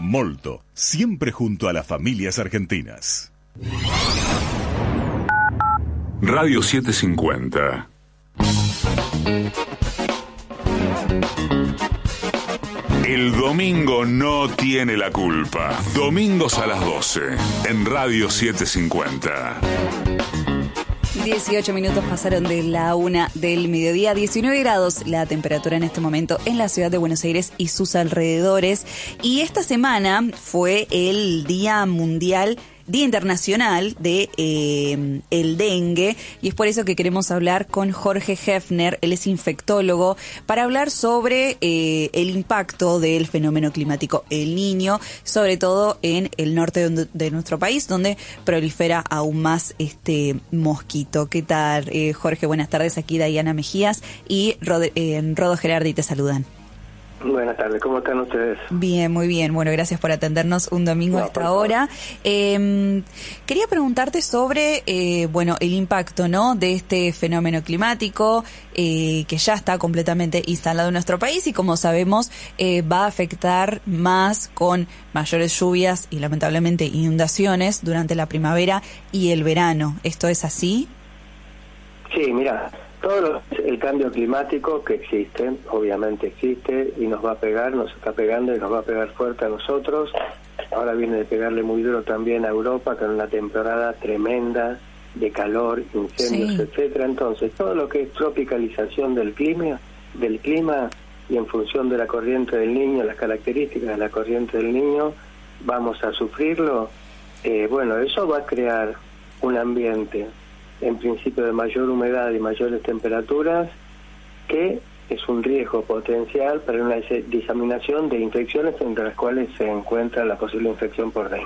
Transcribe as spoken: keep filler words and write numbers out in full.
Molto, siempre junto a las familias argentinas. Radio setecientos cincuenta. El domingo no tiene la culpa. Domingos a las doce, en Radio setecientos cincuenta. dieciocho minutos pasaron de la una del mediodía, diecinueve grados la temperatura en este momento en la ciudad de Buenos Aires y sus alrededores. Y esta semana fue el Día Mundial, Día Internacional de eh, el dengue, y es por eso que queremos hablar con Jorge Hefner. Él es infectólogo, para hablar sobre eh, el impacto del fenómeno climático El Niño, sobre todo en el norte de, de nuestro país, donde prolifera aún más este mosquito. ¿Qué tal, eh, Jorge? Buenas tardes, aquí Diana Mejías y Rod, eh, Rodo Gerardi te saludan. Buenas tardes, ¿cómo están ustedes? Bien, muy bien. Bueno, gracias por atendernos un domingo no, a esta hora. Eh, quería preguntarte sobre, eh, bueno, el impacto, ¿no?, de este fenómeno climático eh, que ya está completamente instalado en nuestro país y, como sabemos, eh, va a afectar más con mayores lluvias y, lamentablemente, inundaciones durante la primavera y el verano. ¿Esto es así? Sí, mira, todo lo, el cambio climático que existe, obviamente existe y nos va a pegar, nos está pegando y nos va a pegar fuerte a nosotros. Ahora viene de pegarle muy duro también a Europa, con una temporada tremenda de calor, incendios, sí, etcétera. Entonces, todo lo que es tropicalización del clima, del clima y en función de la corriente del Niño, las características de la corriente del Niño, vamos a sufrirlo. Eh, bueno, eso va a crear un ambiente en principio de mayor humedad y mayores temperaturas, que es un riesgo potencial para una diseminación de infecciones, entre las cuales se encuentra la posible infección por dengue.